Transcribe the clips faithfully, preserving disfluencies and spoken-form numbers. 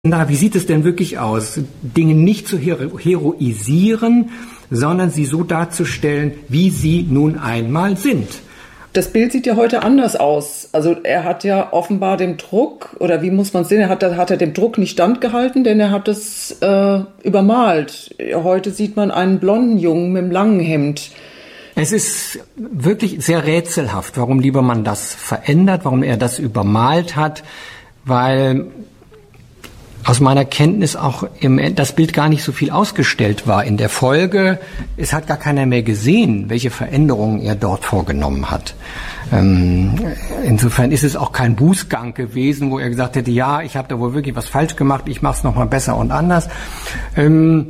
Na, wie sieht es denn wirklich aus? Dinge nicht zu hero- heroisieren, sondern sie so darzustellen, wie sie nun einmal sind. Das Bild sieht ja heute anders aus. Also er hat ja offenbar dem Druck, oder wie muss man es sehen, er hat, hat er dem Druck nicht standgehalten, denn er hat es äh, übermalt. Heute sieht man einen blonden Jungen mit einem langen Hemd. Es ist wirklich sehr rätselhaft, warum Liebermann das verändert, warum er das übermalt hat, weil aus meiner Kenntnis auch im, das Bild gar nicht so viel ausgestellt war in der Folge. Es hat gar keiner mehr gesehen, welche Veränderungen er dort vorgenommen hat. Ähm, insofern ist es auch kein Bußgang gewesen, wo er gesagt hätte, ja, ich habe da wohl wirklich was falsch gemacht, ich mache es nochmal besser und anders. Ähm,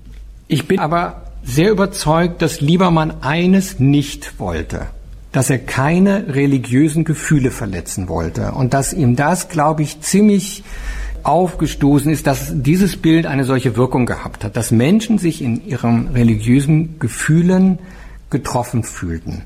ich bin aber sehr überzeugt, dass Liebermann eines nicht wollte, dass er keine religiösen Gefühle verletzen wollte und dass ihm das, glaube ich, ziemlich aufgestoßen ist, dass dieses Bild eine solche Wirkung gehabt hat, dass Menschen sich in ihren religiösen Gefühlen getroffen fühlten.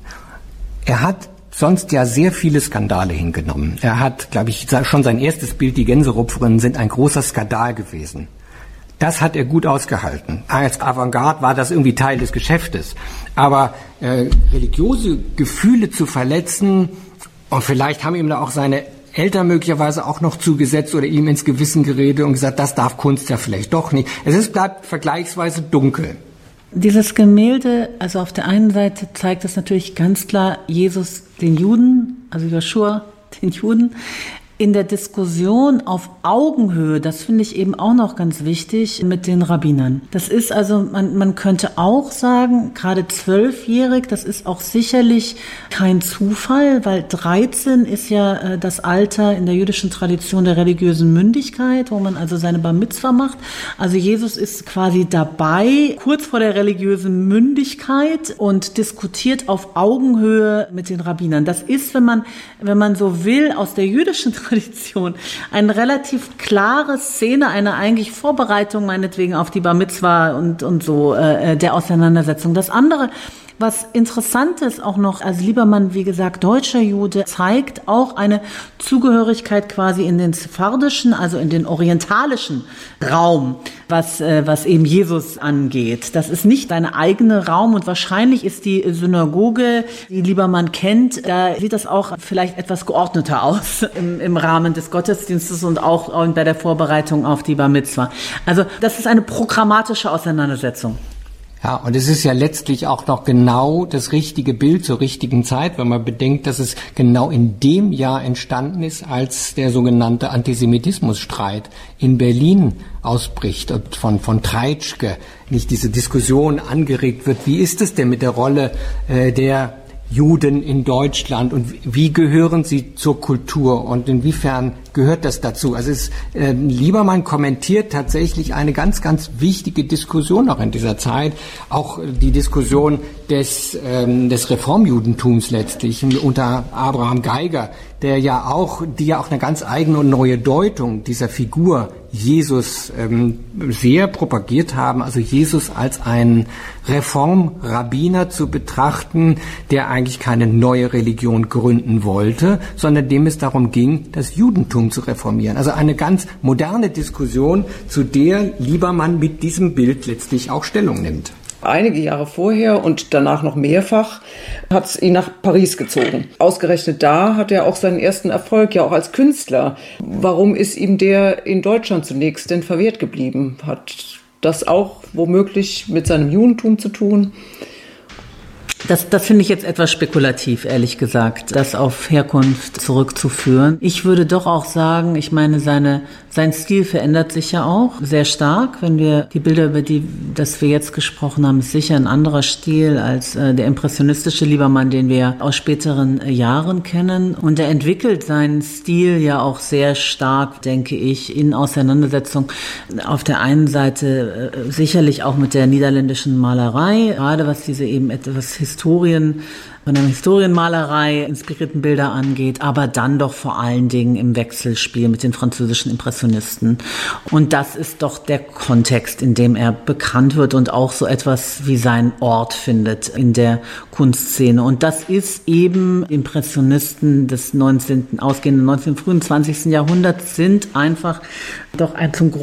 Er hat sonst ja sehr viele Skandale hingenommen. Er hat, glaube ich, schon sein erstes Bild, die Gänserupferinnen, sind ein großer Skandal gewesen. Das hat er gut ausgehalten. Als Avantgarde war das irgendwie Teil des Geschäftes. Aber äh, religiöse Gefühle zu verletzen, und vielleicht haben ihm da auch seine Eltern möglicherweise auch noch zugesetzt oder ihm ins Gewissen geredet und gesagt, das darf Kunst ja vielleicht doch nicht. Es ist, bleibt vergleichsweise dunkel. Dieses Gemälde, also auf der einen Seite zeigt es natürlich ganz klar Jesus den Juden, also Joshua den Juden, in der Diskussion auf Augenhöhe, das finde ich eben auch noch ganz wichtig, mit den Rabbinern. Das ist also, man, man könnte auch sagen, gerade zwölfjährig, das ist auch sicherlich kein Zufall, weil dreizehn ist ja äh, das Alter in der jüdischen Tradition der religiösen Mündigkeit, wo man also seine Bar Mitzvah macht. Also Jesus ist quasi dabei, kurz vor der religiösen Mündigkeit und diskutiert auf Augenhöhe mit den Rabbinern. Das ist, wenn man, wenn man so will, aus der jüdischen Tradition eine relativ klare Szene, eine eigentlich Vorbereitung meinetwegen auf die Bar Mitzvah und, und so äh, der Auseinandersetzung. Das andere, was interessant ist auch noch, also Liebermann, wie gesagt, deutscher Jude, zeigt auch eine Zugehörigkeit quasi in den sephardischen, also in den orientalischen Raum, was, äh, was eben Jesus angeht. Das ist nicht dein eigener Raum und wahrscheinlich ist die Synagoge, die Liebermann kennt, da sieht das auch vielleicht etwas geordneter aus im, im Rahmen des Gottesdienstes und auch bei der Vorbereitung auf die Bar Mitzvah. Also das ist eine programmatische Auseinandersetzung. Ja, und es ist ja letztlich auch noch genau das richtige Bild zur richtigen Zeit, wenn man bedenkt, dass es genau in dem Jahr entstanden ist, als der sogenannte Antisemitismusstreit in Berlin ausbricht und von, von Treitschke nicht diese Diskussion angeregt wird. Wie ist es denn mit der Rolle äh, der Juden in Deutschland und wie gehören sie zur Kultur und inwiefern gehört das dazu? Also es, äh, Liebermann kommentiert tatsächlich eine ganz, ganz wichtige Diskussion auch in dieser Zeit, auch die Diskussion des, ähm, des Reformjudentums letztlich unter Abraham Geiger, der ja auch, die ja auch eine ganz eigene und neue Deutung dieser Figur Jesus ähm, sehr propagiert haben, also Jesus als einen Reformrabbiner zu betrachten, der eigentlich keine neue Religion gründen wollte, sondern dem es darum ging, das Judentum zu reformieren. Also eine ganz moderne Diskussion, zu der Liebermann mit diesem Bild letztlich auch Stellung nimmt. Einige Jahre vorher und danach noch mehrfach hat es ihn nach Paris gezogen. Ausgerechnet da hat er auch seinen ersten Erfolg, ja auch als Künstler. Warum ist ihm der in Deutschland zunächst denn verwehrt geblieben? Hat das auch womöglich mit seinem Judentum zu tun? Das, das finde ich jetzt etwas spekulativ, ehrlich gesagt, das auf Herkunft zurückzuführen. Ich würde doch auch sagen, ich meine, seine, sein Stil verändert sich ja auch sehr stark. Wenn wir die Bilder, über die das wir jetzt gesprochen haben, ist sicher ein anderer Stil als äh, der impressionistische Liebermann, den wir aus späteren äh, Jahren kennen. Und er entwickelt seinen Stil ja auch sehr stark, denke ich, in Auseinandersetzung auf der einen Seite äh, sicherlich auch mit der niederländischen Malerei, gerade was diese eben etwas Historien, von der Historienmalerei inspirierten Bilder angeht, aber dann doch vor allen Dingen im Wechselspiel mit den französischen Impressionisten. Und das ist doch der Kontext, in dem er bekannt wird und auch so etwas wie seinen Ort findet in der Kunstszene. Und das ist eben Impressionisten des neunzehnten, ausgehenden neunzehnten, frühen zwanzigsten Jahrhunderts sind einfach doch ein zum